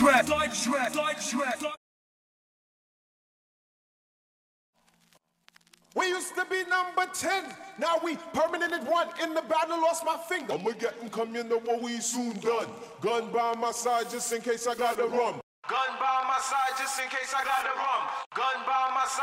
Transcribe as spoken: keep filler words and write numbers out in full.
Schreck, Leute Schreck, Leute Schreck. We used to be number ten, now we permanent at one. In the battle, lost my finger. I'ma get 'em come, you know what we soon done. Gun by my side just in case I got the rum. Gun by my side just in case I got the rum. Gun by my side.